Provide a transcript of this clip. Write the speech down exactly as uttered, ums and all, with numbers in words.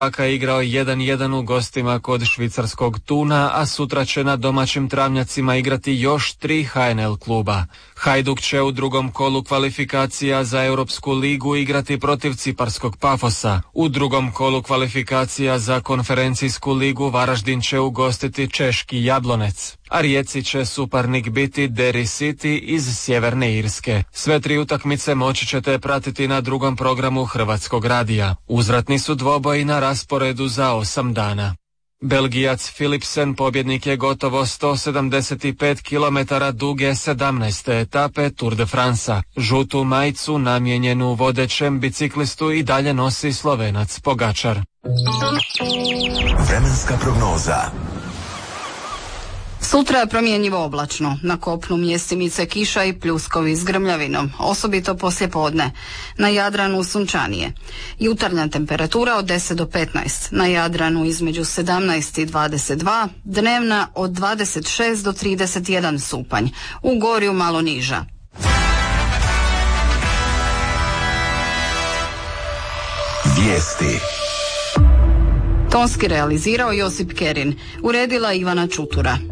Aka je igrao jedan jedan u gostima kod švicarskog Tuna, a sutra će na domaćim travnjacima igrati još tri H N L kluba. Hajduk će u drugom kolu kvalifikacija za Europsku ligu igrati protiv ciparskog Pafosa. U drugom kolu kvalifikacija za konferencijsku ligu Varaždin će ugostiti češki Jablonec, a Rijeci će suparnik biti Derry City iz Sjeverne Irske. Sve tri utakmice moći ćete pratiti na drugom programu Hrvatskog radija. Uzvratni su dvoboji na rasporedu za osam dana. Belgijac Philipsen pobjednik je gotovo sto sedamdeset pet kilometara duge sedamnaeste etape Tour de France-a. Žutu majicu namijenjenu vodećem biciklistu i dalje nosi Slovenac Pogačar. Vremenska prognoza. Sutra je promjenjivo oblačno, na kopnu mjestimice kiša i pljuskovi s grmljavinom, osobito poslijepodne. Na Jadranu sunčanije. Jutarnja temperatura od deset do petnaest, na Jadranu između sedamnaest i dvadeset dva, dnevna od dvadeset šest do trideset jedan stupanj, u Gorju malo niža. Vijesti. Tonski realizirao Josip Kerin, uredila Ivana Čutura.